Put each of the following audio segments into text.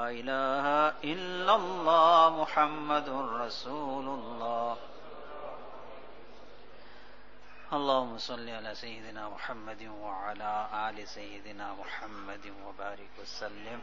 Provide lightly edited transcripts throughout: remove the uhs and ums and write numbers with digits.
إله إلا الله محمد رسول الله. اللهم صل على سيدنا محمد وعلى آل سيدنا محمد وبارك وسلم.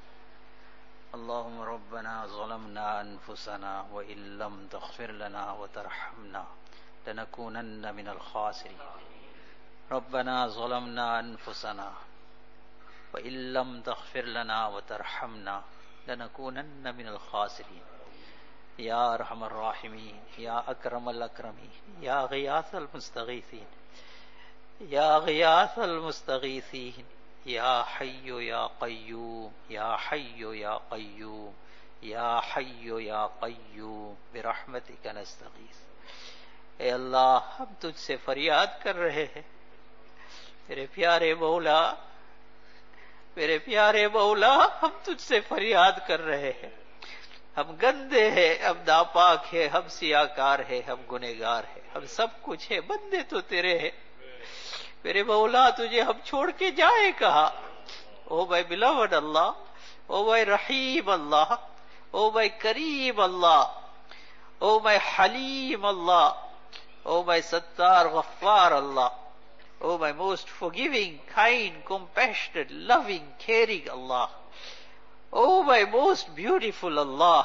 اللهم ربنا ظلمنا أنفسنا وإن لم تغفر لنا وترحمنا لنكونن من الخاسرين. ربنا ظلمنا أنفسنا وإن لم تغفر لنا وترحمنا لنكونن من الخاسرين. يا أرحم الراحمين، يا أكرم الأكرمين، يا غياث المستغيثين، يا غياث المستغيثين، يا حي يا قيوم، يا حي يا قيوم، يا حي يا قيوم برحمتك نستغيث. اے اللہ، ہم تجھ سے فریاد کر رہے ہیں، میرے پیارے مولا، میرے پیارے مولا، ہم تجھ سے فریاد کر رہے ہیں. ہم گندے ہیں، ہم ناپاک ہیں، ہم سیاہکار ہیں، ہم گنہگار ہیں، ہم سب کچھ ہے، بندے تو تیرے ہیں. میرے مولا، تجھے ہم چھوڑ کے جائے کہاں؟ او مائی beloved Allah, O my Rahim Allah, O my cream Allah, O my haleem Allah, O my Sattar Ghaffar Allah, O my most forgiving, kind, compassionate, loving, caring Allah. O my most beautiful Allah.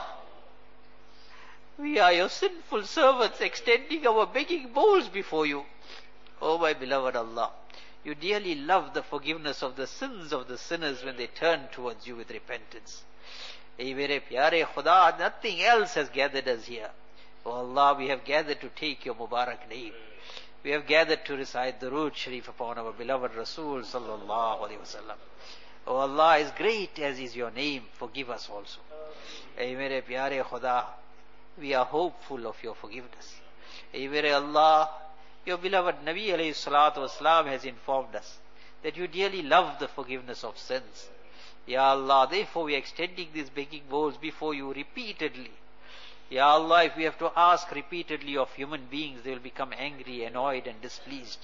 We are your sinful servants extending our begging bowls before you. O my beloved Allah, you dearly love the forgiveness of the sins of the sinners when they turn towards you with repentance. Ey mere pyare Khuda, nothing else has gathered us here. O Allah, we have gathered to take your Mubarak name. We have gathered to recite the Durood Sharif upon our beloved Rasul sallallahu alaihi wasallam. O Allah, as great as is your name, forgive us also. Ey mere pyare Khuda, we are hopeful of your forgiveness. Ey mere Allah, your beloved Nabi alayhi salatu wasalam has informed us that you dearly love the forgiveness of sins. Ya Allah, therefore we are extending these begging bowls before you repeatedly. Ya Allah, if we have to ask repeatedly of human beings, they will become angry, annoyed and displeased.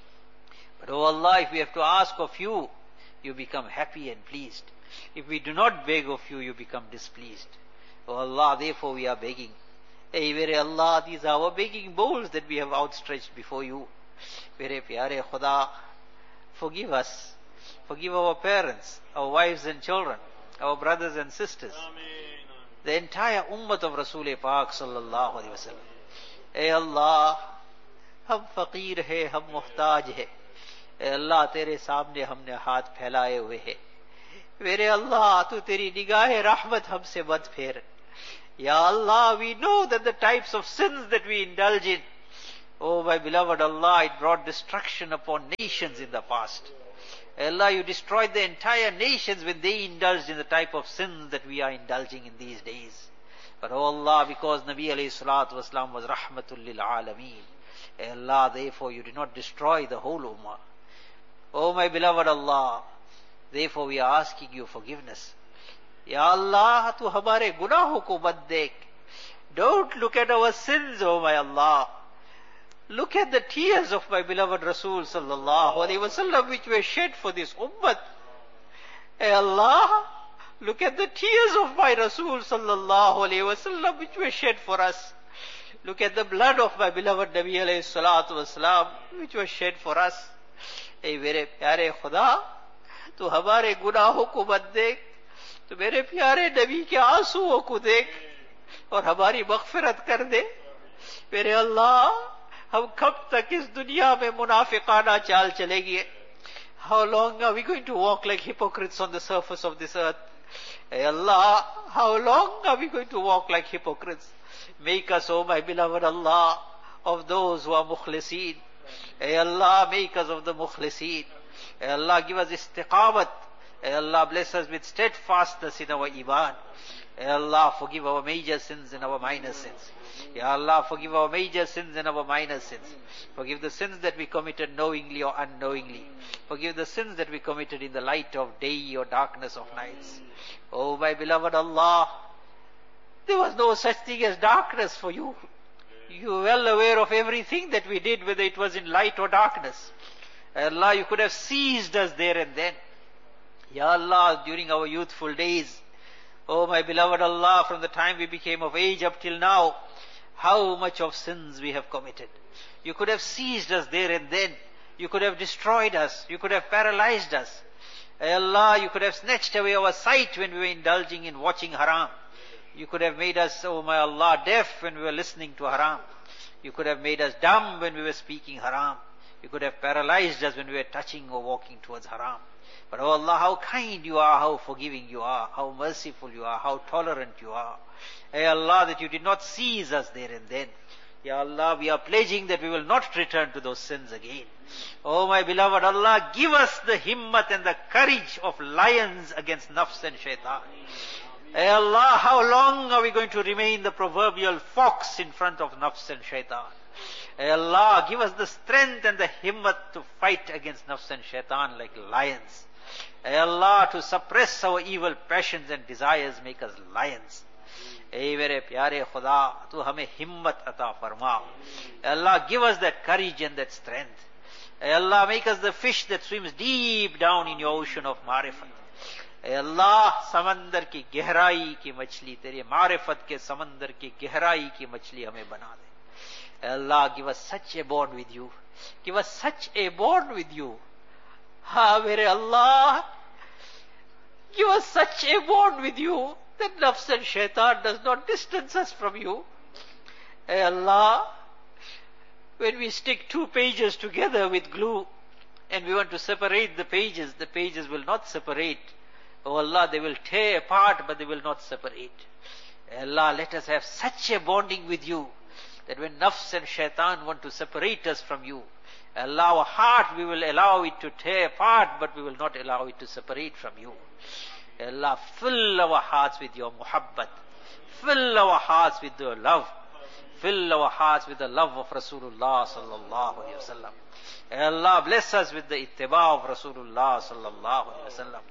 But oh Allah, if we have to ask of you, you become happy and pleased. If we do not beg of you, you become displeased. Oh Allah, therefore we are begging. Hey, mere Allah, these are our begging bowls that we have outstretched before you. Mere pyare Khuda, forgive us. Forgive our parents, our wives and children, our brothers and sisters. Amen. The entire ummah of Rasul Pak sallallahu alaihi wasallam. Ey Allah, hum faqir hai, hum muhtaj hai. Ey Allah, tere samne humne haath phailaaye hue hai. Mere Allah, tu teri nigah-e rahmat humse mat pher. Ya Allah, we know that the types of sins that we indulge in, oh my beloved Allah, it brought destruction upon nations in the past. Allah, you destroyed the entire nations when they indulged in the type of sins that we are indulging in these days. But oh Allah, because Nabi alayhi salatu wasalam was rahmatul lil alameen, Allah, therefore you did not destroy the whole ummah. Oh my beloved Allah, therefore we are asking you forgiveness. Ya Allah, tu hamare gunahon ko mat dekh. Don't look at our sins, oh my Allah. Look at the tears of my beloved Rasul sallallahu alaihi wasallam which were shed for this ummah. Hey Allah, look at the tears of my Rasul sallallahu alaihi wasallam which were shed for us. Look at the blood of my beloved Nabi alayhi salatu wasalam which was shed for us. Hey mere pyare Khuda, tu hamare gunahon ko mat dekh. Tu mere pyare Nabi ke aansuon ko dekh aur hamari maghfirat kar de. Mere Allah, हम कब तक इस दुनिया में मुनाफिकाना चाल चलेगी? How long are we going to walk like hypocrites on the surface of this earth? Hey Allah, how long are we going to walk like hypocrites? Make us, oh my beloved Allah, of those who are mukhliseen. Hey Allah, make us of the mukhliseen. Hey Allah, give us istiqamat. Hey Allah, bless us with steadfastness in our iman. Hey Allah, forgive our major sins and our minor sins. Ya Allah, forgive our major sins and our minor sins. Forgive the sins that we committed knowingly or unknowingly. Forgive the sins that we committed in the light of day or darkness of nights. Oh my beloved Allah, there was no such thing as darkness for you. You were well aware of everything that we did, whether it was in light or darkness. Allah, you could have seized us there and then. Ya Allah, during our youthful days, Oh my beloved Allah, from the time we became of age up till now, how much of sins we have committed. You could have seized us there and then. You could have destroyed us. You could have paralyzed us. Ay Allah, you could have snatched away our sight when we were indulging in watching haram. You could have made us, oh my Allah, deaf when we were listening to haram. You could have made us dumb when we were speaking haram. You could have paralyzed us when we were touching or walking towards haram. But oh Allah, how kind you are, how forgiving you are, how merciful you are, how tolerant you are. Ay Allah, that you did not seize us there and then. Ya Allah, we are pledging that we will not return to those sins again. Oh my beloved Allah, give us the himmat and the courage of lions against nafs and shaitan. Ay Allah, how long are we going to remain the proverbial fox in front of nafs and shaitan? Ay Allah, give us the strength and the himmat to fight against nafs and shaitan like lions. Ay Allah, to suppress our evil passions and desires, make us lions. Ay mere pyare Khuda, tu hame himmat ata farma. Ay Allah, give us that courage and that strength. Ay Allah, make us the fish that swims deep down in your ocean of marifat. Ay Allah, samandar ki gehrai ki machli, tere marifat ke samandar ki gehrai ki machli hame bana de. Ay Allah, give us such a bond with you. Give us such a bond with you. Ha mere Allah, give us such a bond with you that nafs and shaitan does not distance us from you. Ay Allah, when we stick 2 pages together with glue and we want to separate the pages will not separate. Oh Allah, they will tear apart, but they will not separate. Ay Allah, let us have such a bonding with you that when nafs and shaitan want to separate us from you, Allah, our heart, we will allow it to tear apart, but we will not allow it to separate from you. Allah, fill our hearts with your muhabbat. Fill our hearts with your love. Fill our hearts with the love of Rasulullah sallallahu alayhi wa sallam. Allah, bless us with the ittiba of Rasulullah sallallahu alayhi wa sallam.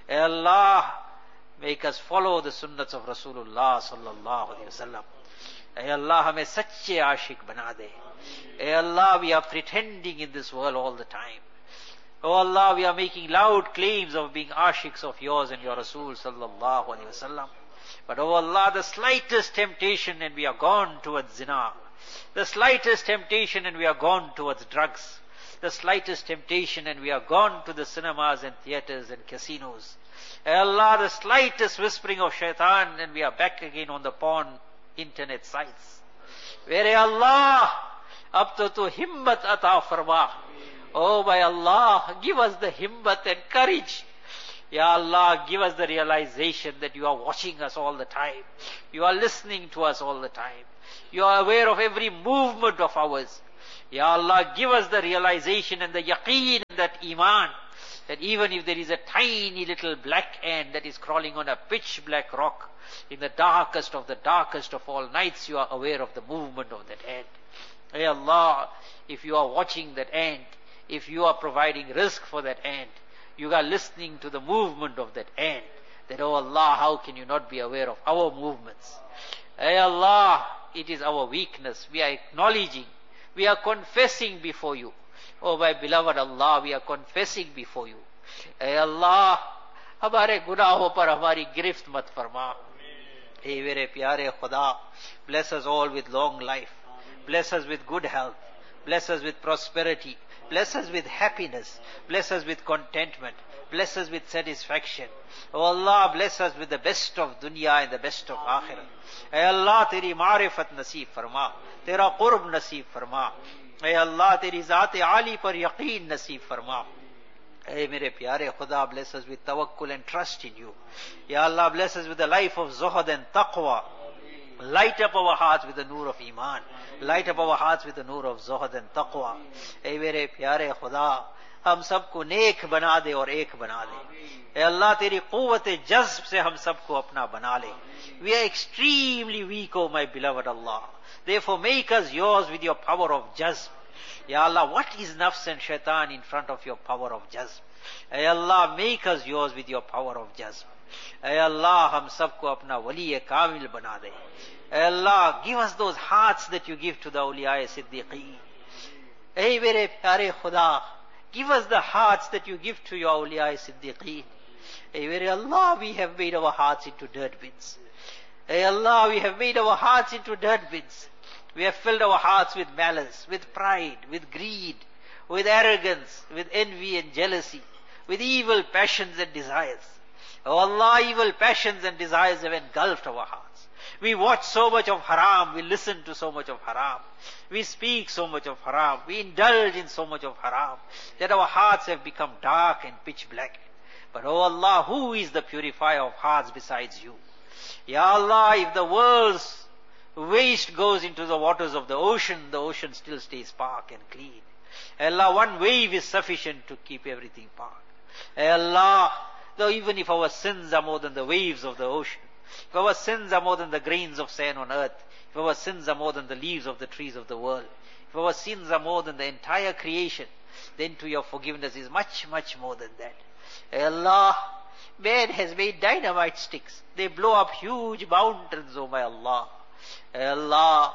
Allah, make us follow the sunnats of Rasulullah sallallahu alayhi wa sallam. Allah, hame sache ashik bana de. Allah, we are pretending in this world all the time. Oh Allah, we are making loud claims of being ashiks of yours and your Rasul sallallahu alayhi wa sallam. But oh Allah, the slightest temptation and we are gone towards zina. The slightest temptation and we are gone towards drugs. The slightest temptation and we are gone to the cinemas and theaters and casinos. Allah, the slightest whispering of shaitan and we are back again on the porn internet sites. Where Allah, up to himmat ata farma. Oh my Allah, give us the himmat and courage. Ya Allah, give us the realization that you are watching us all the time. You are listening to us all the time. You are aware of every movement of ours. Ya Allah, give us the realization and the yaqeen and that iman, that even if there is a tiny little black ant that is crawling on a pitch black rock, in the darkest of all nights, you are aware of the movement of that ant. Ya Allah, if you are watching that ant, if you are providing rizq for that ant, you are listening to the movement of that ant, that, oh Allah, how can you not be aware of our movements? Ay Allah, it is our weakness. We are acknowledging, we are confessing before you. Oh my beloved Allah, we are confessing before you. Ay Allah, hamare gunaahon par hamari girift mat farma. Hey mere pyare Khuda, bless us all with long life. Bless us with good health. Bless us with prosperity. Bless us with happiness. Bless us with contentment. Bless us with satisfaction. Oh Allah, bless us with the best of dunya and the best of akhirah. Ay Allah, teri marifat naseeb farma. Tera qurb naseeb farma. Ay Allah, teri zaat-e ali par yaqeen naseeb farma. Ay mere pyare Khuda, bless us with tawakkul and trust in you. Ya Allah, bless us with the life of zuhd and taqwa. Light up our hearts with the noor of iman. Light up our hearts with the noor of zuhd and taqwa. Ay mere pyare Khuda, hum sabko नेक बना दे और एक बना दे. ऐ अल्लाह, तेरी क़ुव्वत जज़्ब से हम सबको अपना बना ले. We are extremely weak, O my beloved Allah. Therefore make us yours with your power of jazb. Ya Allah, what is nafs and shaitan in front of your power of jazb? Ay Allah, make us yours with your power of jazb. Ay Allah, hum sabko apna wali kamil bana de. Ay Allah, give us those hearts that you give to the awliya siddiqeen. Ay mere pyare Khuda, give us the hearts that you give to your awliya siddiqeen. Hey, very Allah, we have made our hearts into dirt bins. Hey Allah, we have made our hearts into dirt bins. We have filled our hearts with malice, with pride, with greed, with arrogance, with envy and jealousy, with evil passions and desires. Oh Allah, evil passions and desires have engulfed our hearts. We watch so much of haram, we listen to so much of haram, we speak so much of haram, we indulge in so much of haram, that our hearts have become dark and pitch black. But oh Allah, who is the purifier of hearts besides you? Ya Allah, if the world's waste goes into the waters of the ocean still stays park and clean. Allah, one wave is sufficient to keep everything park. Allah, though even if our sins are more than the waves of the ocean, if our sins are more than the grains of sand on earth, if our sins are more than the leaves of the trees of the world, if our sins are more than the entire creation, then to your forgiveness is much, much more than that. Allah, man has made dynamite sticks. They blow up huge mountains, oh my Allah. Allah,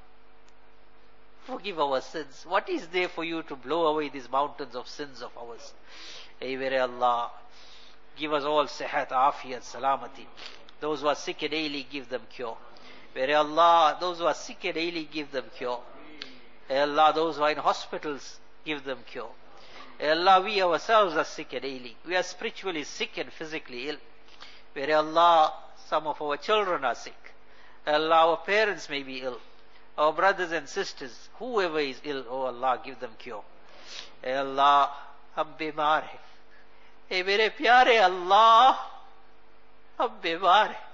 forgive our sins. What is there for you to blow away these mountains of sins of ours? Hey, very Allah, give us all sihat, afiyat, salamati. Those who are sick and ailing, give them cure. Very Allah, those who are sick and ailing, give them cure. Hey Allah, those who are in hospitals, give them cure. Hey Allah, we ourselves are sick and ailing. We are spiritually sick and physically ill. Very Allah, some of our children are sick. Allah, our parents may be ill. Our brothers and sisters, whoever is ill, oh Allah, give them cure. Hey Allah, hum bimar hai. Hey mere pyare Allah, hum bimar hai.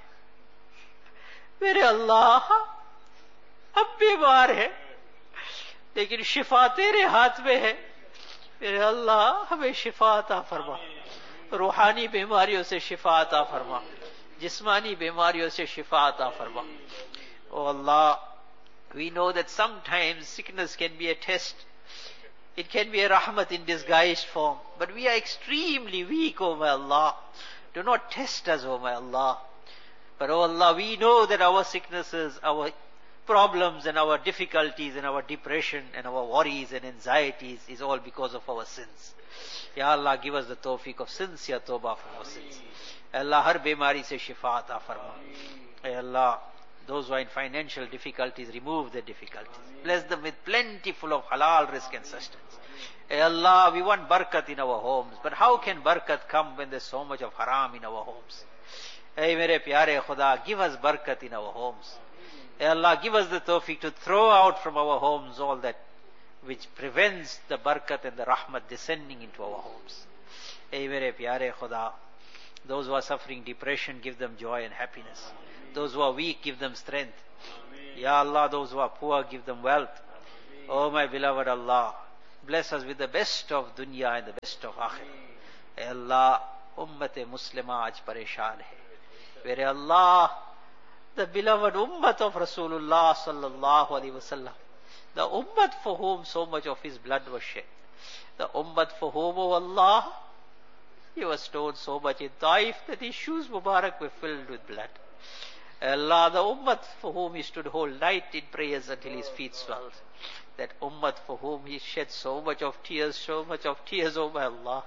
Mere Allah, hum bimar hai. लेकिन शिफा तेरे हाथ में है. मेरे अल्लाह, हमें शिफा अता फरमा. रूहानी बीमारियों से शिफा अता फरमा, जिस्मानी बीमारियों से शिफा अता फरमा. Oh Allah, we know that sometimes sickness can be a test. It can be a rahmat in disguised form. But we are extremely weak, oh my Allah. Do not test us, oh my Allah. But oh Allah, we know that our sicknesses, our problems and our difficulties and our depression and our worries and anxieties is all because of our sins. Ya Allah, give us the tawfiq of sincere tawbah from our sins. Allah, har bimari se shifa ata farma. Ya Allah, those who are in financial difficulties, remove their difficulties. Bless them with plentiful of halal rizq and sustenance. Ya Allah, we want barakat in our homes. But how can barakat come when there's so much of haram in our homes? Hey, mere pyare Khuda, give us barakat in our homes. Ya Allah, give us the tawfiq to throw out from our homes all that which prevents the barakat and the rahmat descending into our homes. Hey, mere pyare Khuda, those who are suffering depression, give them joy and happiness. Those who are weak, give them strength. Ya Allah, those who are poor, give them wealth. Oh my beloved Allah, bless us with the best of dunya and the best of akhirah. Hey Allah, ummat-e muslima aaj pareshan hai. Where Allah, the beloved ummat of Rasulullah sallallahu alaihi wasallam, the ummat for whom so much of his blood was shed, the ummat for whom, oh Allah, he was stoned so much in Taif that his shoes Mubarak were filled with blood. Allah, the ummat for whom he stood whole night in prayers until his feet swelled, that ummat for whom he shed so much of tears, oh my Allah.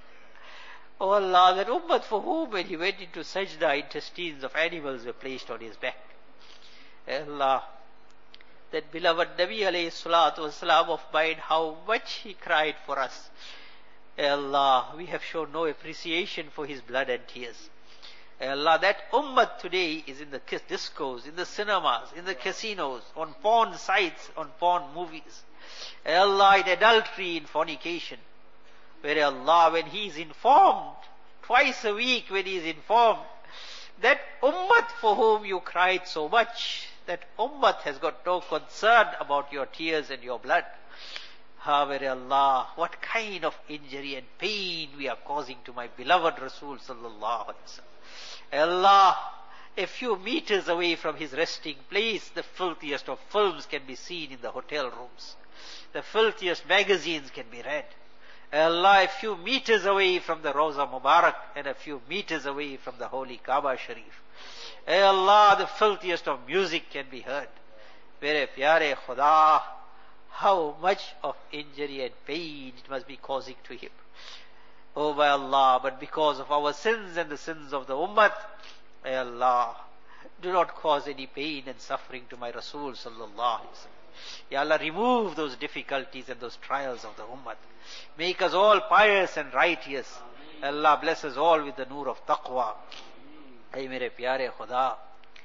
Oh Allah, that ummat for whom when he went into sajda, intestines of animals were placed on his back. Allah, that beloved Nabi alayhi salatu wasalam of mine, how much he cried for us. Allah, we have shown no appreciation for his blood and tears. Allah, that ummat today is in the discos, in the cinemas, in the casinos, on porn sites, on porn movies. Allah, in adultery, in fornication. Where Allah, when he is informed, twice a week when he is informed, that ummat for whom you cried so much, that ummat has got no concern about your tears and your blood. Where Allah, what kind of injury and pain we are causing to my beloved Rasul sallallahu alaihi wasallam. Allah, a few meters away from his resting place, the filthiest of films can be seen in the hotel rooms. The filthiest magazines can be read. Allah, a few meters away from the Rawza Mubarak and a few meters away from the holy Kaaba Sharif. Allah, the filthiest of music can be heard. Mere pyare Khuda, how much of injury and pain it must be causing to him. Oh my Allah, but because of our sins and the sins of the ummah, ay Allah, do not cause any pain and suffering to my Rasul sallallahu alaihi wasallam. Ya Allah, remove those difficulties and those trials of the ummah. Make us all pious and righteous. Allah, bless us all with the noor of taqwa. Ay mere pyare Khuda,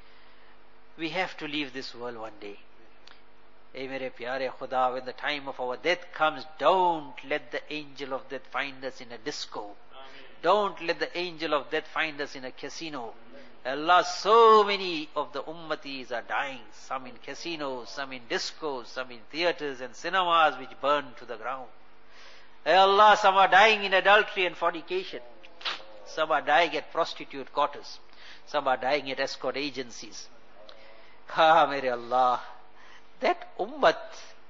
we have to leave this world one day. Ay mere pyare Khuda, when the time of our death comes, don't let the angel of death find us in a disco. Don't let the angel of death find us in a casino. Allah, so many of the ummatis are dying, some in casinos, some in discos, some in theaters and cinemas which burn to the ground. Allah, some are dying in adultery and fornication. Some are dying at prostitute quarters. Some are dying at escort agencies. Mere Allah, that ummat,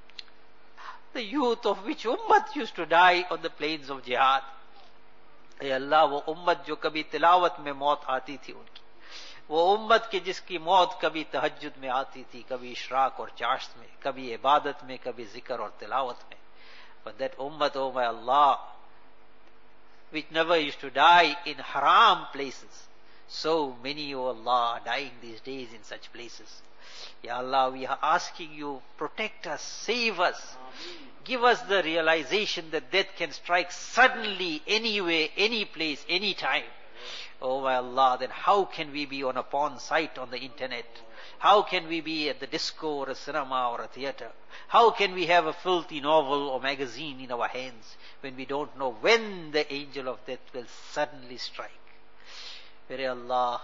the youth of which ummat used to die on the plains of jihad. Hey Allah, wo ummat jo kabhi tilawat mein maut aati thi unki. वो उम्मत की जिसकी मौत कभी तहज्जुद में आती थी, कभी इशराक और चाश्त में, कभी इबादत में, कभी जिक्र और तिलावत में. But that ummah, oh my Allah, which never used to die in haram places. So many, oh Allah, are dying these days in such places. Ya Allah, we are asking you, protect us, save us. Give us the realization that death can strike suddenly, anywhere, any place, any time. Oh my Allah, then how can we be on a porn site on the internet? How can we be at the disco or a cinema or a theater? How can we have a filthy novel or magazine in our hands when we don't know when the angel of death will suddenly strike? May Allah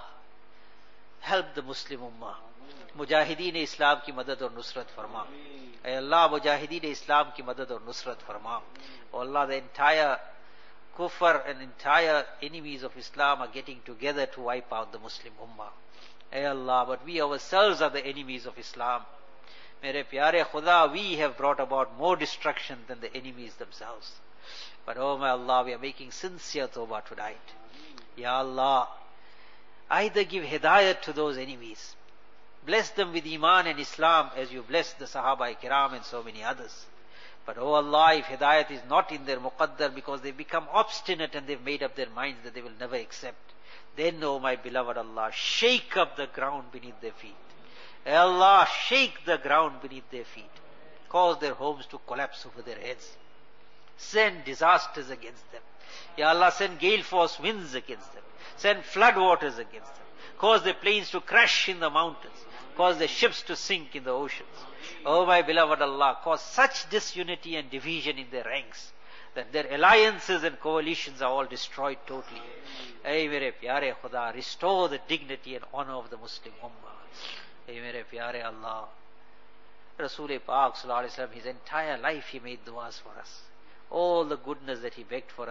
help the Muslim Ummah. Mujahideen Islam ki madad aur nusrat farma. Ay Allah, Mujahideen Islam ki madad aur nusrat farma. Oh Allah, the entire Kufr and entire enemies of Islam are getting together to wipe out the Muslim Ummah. Ay Allah, but we ourselves are the enemies of Islam. Mere pyare Khuda, we have brought about more destruction than the enemies themselves. But oh my Allah, we are making sincere tawbah tonight. Ya Allah, either give hidayat to those enemies. Bless them with Iman and Islam as you blessed the Sahaba Kiram and so many others. But oh Allah, if hidayat is not in their muqaddar because they become obstinate and they've made up their minds that they will never accept, then oh my beloved Allah, shake up the ground beneath their feet. Allah, shake the ground beneath their feet. Cause their homes to collapse over their heads. Send disasters against them. Ya Allah, send gale force winds against them. Send flood waters against them. Cause their planes to crash in the mountains. Cause their ships to sink in the oceans. Oh my beloved Allah, cause such disunity and division in their ranks that their alliances and coalitions are all destroyed totally. Ay mere pyare Khuda, restore the dignity and honor of the Muslim Ummah. Ay mere pyare Allah, Rasul Pak Sallallahu Alaihi Wasallam, his entire life he made du'as for us. All the goodness that he begged for us.